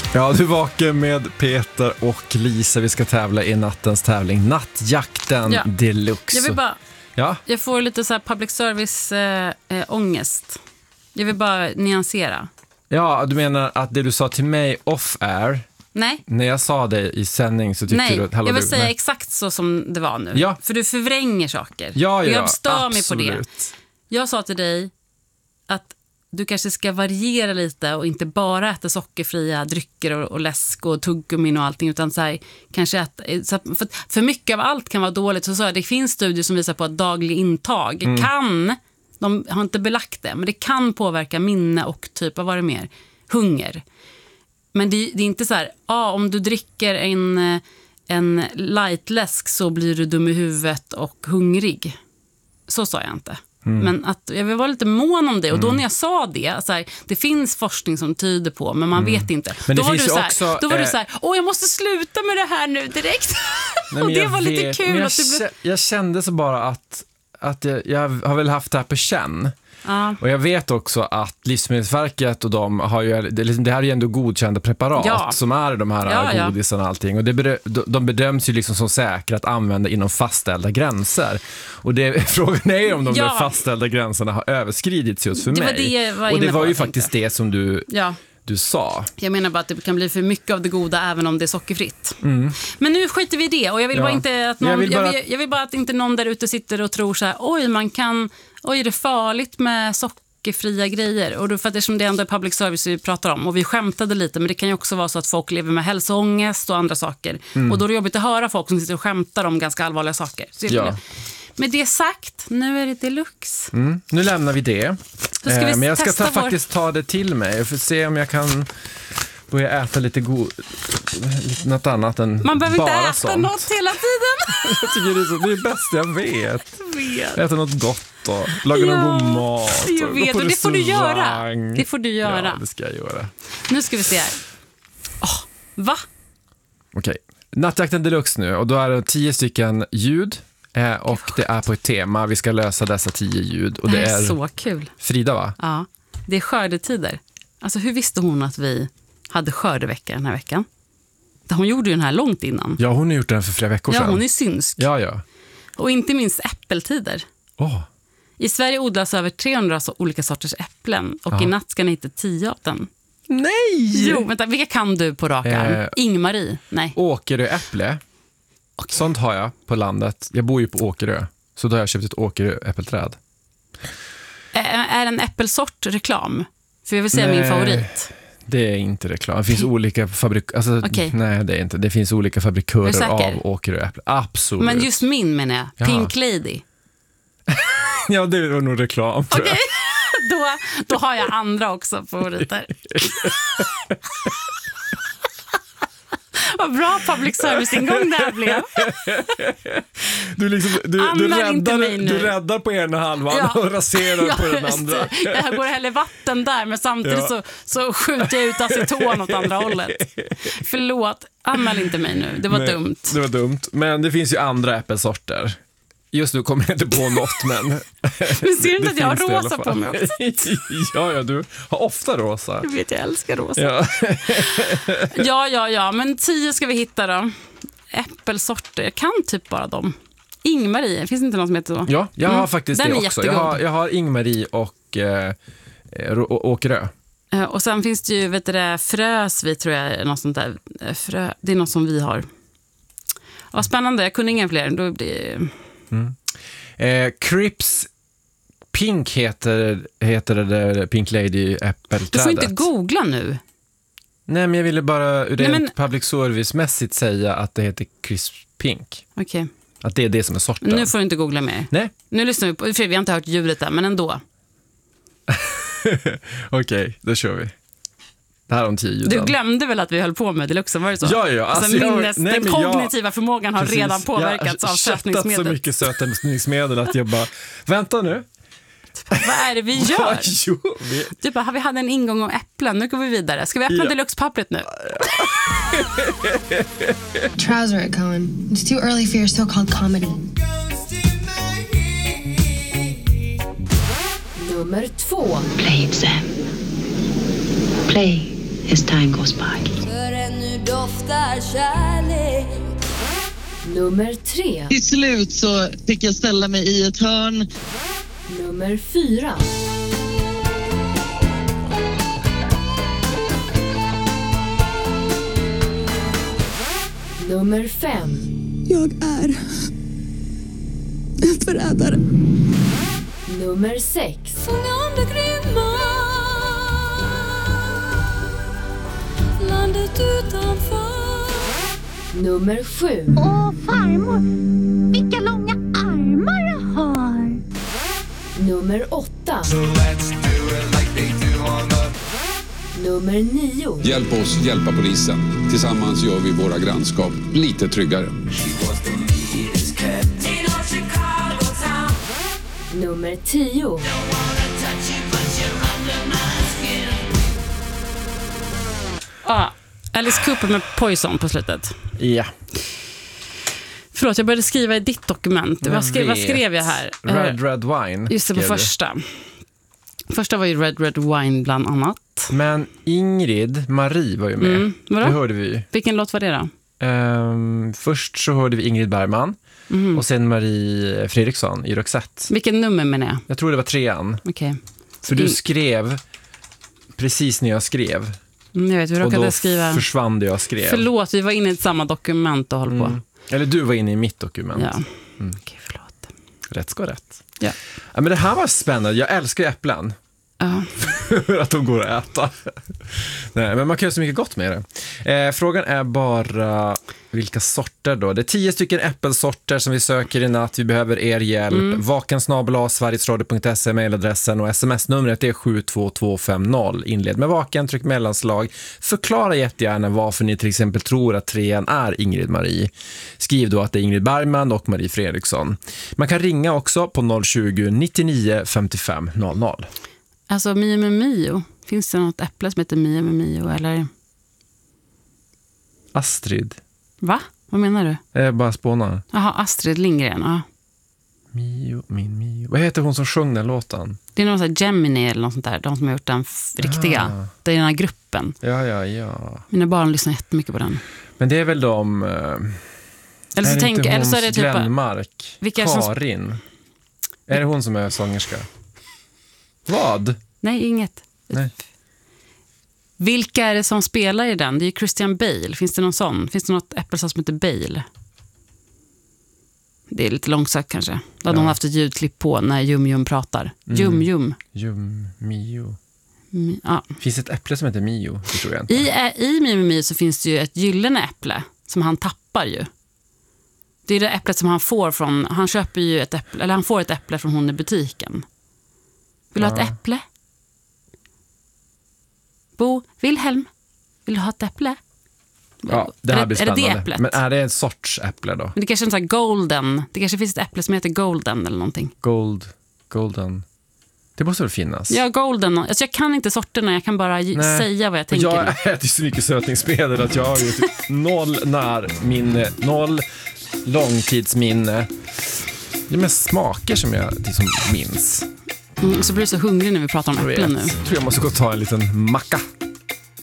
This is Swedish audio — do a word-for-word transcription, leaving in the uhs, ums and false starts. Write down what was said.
Ja, du vakar med Peter och Lisa. Vi ska tävla i nattens tävling Nattjakten ja. Deluxe. Jag vill bara, ja? jag får lite så här public service äh, äh, ångest. Jag vill bara nyansera. Ja, du menar att det du sa till mig off-air. Nej. När jag sa det i sändning så tyckte Nej, du att... jag vill du, säga nej. exakt så som det var nu. Ja. För du förvränger saker. Ja, ja, jag stör absolut. mig på det. Jag sa till dig att du kanske ska variera lite och inte bara äta sockerfria drycker och, och läsk och tuggummin och allting, utan så här, kanske att, så att för, för mycket av allt kan vara dåligt. Så, så det finns studier som visar på att daglig intag mm. kan, de har inte belagt det, men det kan påverka minne och typ av vad det mer, hunger. Men det, det är inte så här, ah, om du dricker en, en lightläsk så blir du dum i huvudet och hungrig. Så sa jag inte. Mm. Men att jag vill vara lite mån om det. Och då när jag sa det, så här, det finns forskning som tyder på, men man mm. vet inte. Men det då var finns du så här, också, då var eh, du så här, åh jag måste sluta med det här nu direkt. Nej, och det var vet, lite kul. Jag, att det blev... jag kände så bara att, att jag, jag har väl haft det här på känn. Ja. Och jag vet också att Livsmedelsverket och de har ju, det, det här är ju ändå godkända preparat ja. Som är de här ja, godisen och allting. Och det, de bedöms ju liksom som säkra att använda inom fastställda gränser. Och det, frågan är om de ja. där fastställda gränserna har överskridits just för det mig. Var det var och det var ju på, faktiskt det som du... Ja. Du sa. Jag menar bara att det kan bli för mycket av det goda även om det är sockerfritt. Mm. Men nu skiter vi i det. Och jag vill ja. bara inte att någon, jag, vill bara... Jag, vill, jag vill bara att inte någon där ute sitter och tror så här, oj man kan, oj är det farligt med sockerfria grejer. Och då, för att det är som det ändå är public service vi pratar om. Och vi skämtade lite, men det kan ju också vara så att folk lever med hälsoångest och andra saker. Mm. Och då är det jobbigt att höra folk som sitter och skämtar om ganska allvarliga saker. Så ja. Med det sagt, nu är det deluxe. Mm. Nu lämnar vi det. Så ska vi eh, men jag ska ta, vår... faktiskt ta det till mig. Jag får se om jag kan börja äta lite god, något annat än bara sånt. Man behöver inte äta sånt. Något hela tiden. Jag tycker det är, så, det är det bästa jag vet. Jag vet. Äta något gott och laga ja, någon god mat. Jag vet, och det får du göra. Det får du göra. Ja, det ska jag göra. Nu ska vi se här. Oh, va? Okej. Okay. Nattjakten deluxe nu. Och då är det tio stycken ljud. Eh, och det är på ett tema. Vi ska lösa dessa tio ljud. Och det, det är, är så kul. Frida, va? Ja, det är skördetider. Alltså hur visste hon att vi hade skördevecka den här veckan? Hon gjorde ju den här långt innan. Ja, hon har gjort den för flera veckor ja, sedan. Ja, hon är synsk. Ja, ja. Och inte minst äppeltider. Oh. I Sverige odlas över trehundra olika sorters äpplen. Och ja. I natt ska ni hitta tio av dem. Nej! Jo, vänta, vilka kan du på rak arm? Eh, Ingmarie? Nej. Åkerö-äpple. Okay. Sånt har jag på landet. Jag bor ju på Åkerö. Så då har jag köpt ett Åkerö-äppelträd. Är, är en äppelsort reklam? För jag vill säga nej, min favorit. Det är inte reklam. Det finns olika fabrik... Alltså, okay. Nej, det är inte. Det finns olika fabrikörer av Åkerö-äpple. Absolut. Men just min menar jag. Jaha. Pink Lady. Ja, det var nog reklam, tror okay. jag. då, då har jag andra också favoriter. Vad bra public service-ingång det här blev. Du, liksom, du, du, räddar, du räddar på ena halvan ja. Och raserar ja, på den andra. Jag går heller vatten där, men samtidigt ja. så, så skjuter jag ut aceton åt andra hållet. Förlåt, anmäl inte mig nu. Det var Nej, dumt. Det var dumt, men det finns ju andra äppelsorter. Just nu kommer jag inte på något, men... Men ser du inte att jag har rosa på mig också? ja, ja, du har ofta rosa. Jag vet, jag älskar rosa. Ja, ja, ja, ja. Men tio ska vi hitta då. Äppelsorter, jag kan typ bara dem. Ingmarie, finns det inte något som heter så? Ja, jag har mm. faktiskt Den det också. Jag har, jag har Ingmarie och äh, Åkerö. Och sen finns det ju, vet du det, Frösvi tror jag är något sånt där. Frö, det är något som vi har. Ja, spännande, jag kunde ingen fler. Då blir Mm. Eh, Crips Pink heter, heter det Pink Lady äppelträdet. Du får inte googla nu. Nej, men jag ville bara rent Nej, men... public service-mässigt säga att det heter Crisp Pink. Okej. Okay. Att det är det som är sorten. Nu får du inte googla mer. Nej. Nu lyssnar vi på, för vi har inte hört ljudet där, men ändå. Okej, okay, då kör vi. Det här är de tio ljuden. Du glömde väl att vi höll på med det också, var det så? Ja, ja. Alltså, alltså minnes, jag, nej, den kognitiva jag, förmågan har precis, redan påverkats av sötningsmedel. Jag har så mycket sötningsmedel att jag bara, vänta nu. Vad är det vi gör? jo, vi... Du bara, vi hade en ingång om äpplen, nu går vi vidare. Ska vi öppna ja. Deluxe-pappret nu? Trouser it, Cohen. It's too early for your so-called comedy. Nummer två. Play it, Sam. Play as time goes by. doftar kärlek. Nummer tre. Till slut så fick jag ställa mig i ett hörn. Nummer fyra. Nummer fem. Jag är en förrädare. Nummer sex. Fånga under grymma landet utanför. Nummer sju. Åh, farmor, vilka långa armar jag har. Nummer åtta. Nummer nio. Hjälp oss hjälpa polisen. Tillsammans gör vi våra grannskap lite tryggare. Nummer tio. Ah, Alice Cooper med Poison på slutet. Ja. Förlåt, jag började skriva i ditt dokument. Vad skrev, vad skrev jag här? Red Red Wine. Just det, på första. Första var ju Red Red Wine bland annat. Men Ingrid Marie var ju med. Mm, vadå? Det hörde vi. Vilken låt var det då? Um, först så hörde vi Ingrid Bergman. Mm. Och sen Marie Fredriksson i Roxette. Vilken nummer menar jag? Jag tror det var trean. Okej. För du skrev precis när jag skrev. Mm, jag vet, vi och råkade då skriva... försvann det jag skrev. Förlåt, vi var inne i ett samma dokument och höll mm. på. Eller du var inne i mitt dokument. Ja, mm. okej, förlåt. Rätt ska rätt. Ja. Ja, men det här var spännande. Jag älskar äpplen. Ja. För att de går att äta. Nej, men man kan göra så mycket gott med det. Eh, frågan är bara vilka sorter då. Det är tio stycken äppelsorter som vi söker i natt. Vi behöver er hjälp. Mm. vaken snabel-a sverigesradio punkt se mailadressen och sms-numret är sju två två fem noll. Inled med vaken, tryck mellanslag. Förklara jättegärna varför ni till exempel tror att trean är Ingrid Marie. Skriv då att det är Ingrid Bergman och Marie Fredriksson. Man kan ringa också på noll tjugo nittionio femtiofem noll noll. Alltså Mio med Mio. Finns det något äpple som heter Mio med Mio eller? Astrid. Va? Vad menar du? Jag bara spånar. Jaha, Astrid Lindgren. Ja. Mio, min Mio. Vad heter hon som sjöng den låten? Det är någon sån här Gemini eller något sånt där. De som har gjort den f- riktiga. Ah. Det är den här gruppen. Ja, ja, ja. Mina barn lyssnar jättemycket på den. Men det är väl de... Eh, eller så är tänk, inte eller så är det typ Glenmark? vilka Karin. Som... Är det hon som är sångerska? Vad? Nej, inget. Nej. Vilka är det som spelar i den? Det är ju Christian Bale. Finns det någon sån? Finns det något äppelsaft som heter Bale? Det är lite långsökt kanske. Då hade ja. Hon haft ett ljudklipp på när Jum Jum pratar. Mm. Jum Jum. Jum Mio. Mi, ja. Finns det ett äpple som heter Mio? Det tror jag inte. I, i Mio med Mio så finns det ju ett gyllene äpple som han tappar ju. Det är det äpplet som han får från... Han köper ju ett äpple, eller han får ett äpple från hon i butiken. Vill du ja. ha ett äpple? Bo, Wilhelm, vill du ha ett äpple? Ja, det här är blir det, spännande. Är det äpplet? Men är det en sorts äpple då? Men det kanske är en sån här golden. Det kanske finns ett äpple som heter golden eller någonting. Gold, golden. Det måste väl finnas? Ja, golden. Alltså jag kan inte sorterna, jag kan bara Nej. säga vad jag tänker. Jag äter så mycket sötningsmedel att jag har ju typ noll närminne, noll långtidsminne. Det är mest smaker som jag liksom minns. Mm, så blir du så hungrig när vi pratar om äpplen nu. Jag tror jag måste gå och ta en liten macka.